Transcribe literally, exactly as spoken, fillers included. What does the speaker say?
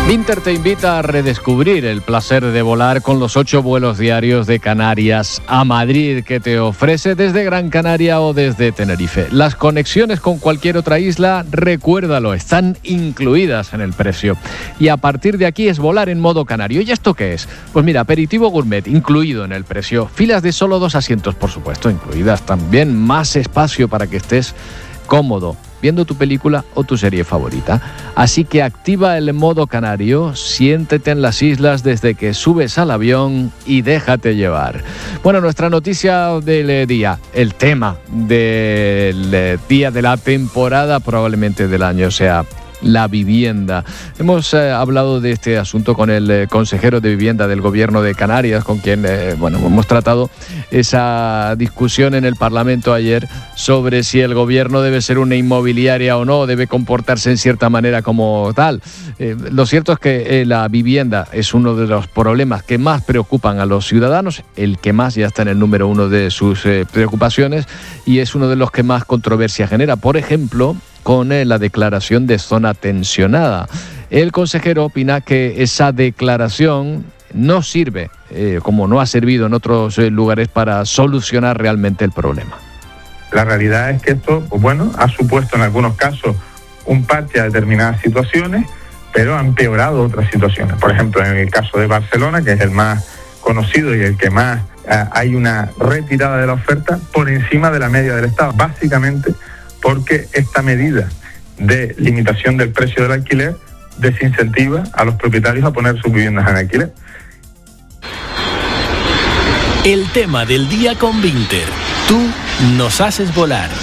Vinter te invita a redescubrir el placer de volar con los ocho vuelos diarios de Canarias a Madrid que te ofrece desde Gran Canaria o desde Tenerife. Las conexiones con cualquier otra isla, recuérdalo, están incluidas en el precio. Y a partir de aquí es volar en modo canario. ¿Y esto qué es? Pues mira, aperitivo gourmet incluido en el precio. Filas de solo dos asientos, por supuesto, incluidas también. Más espacio para que estés cómodo viendo tu película o tu serie favorita. Así que activa el modo canario, siéntete en las islas desde que subes al avión y déjate llevar. Bueno, nuestra noticia del día, el tema del día de la temporada, probablemente del año, sea la vivienda. Hemos eh, hablado de este asunto con el eh, consejero de vivienda del Gobierno de Canarias, con quien eh, bueno, hemos tratado esa discusión en el Parlamento ayer sobre si el Gobierno debe ser una inmobiliaria o no, debe comportarse en cierta manera como tal. Eh, lo cierto es que eh, la vivienda es uno de los problemas que más preocupan a los ciudadanos, el que más ya está en el número uno de sus eh, preocupaciones, y es uno de los que más controversia genera. Por ejemplo, con eh, la declaración de zona tensionada. El consejero opina que esa declaración no sirve, eh, como no ha servido en otros eh, lugares, para solucionar realmente el problema. La realidad es que esto, pues bueno, ha supuesto en algunos casos un parche a determinadas situaciones, pero ha empeorado otras situaciones. Por ejemplo, en el caso de Barcelona, que es el más conocido y el que más eh, hay una retirada de la oferta por encima de la media del Estado, básicamente porque esta medida de limitación del precio del alquiler desincentiva a los propietarios a poner sus viviendas en alquiler. El tema del día con Vinter. Tú nos haces volar.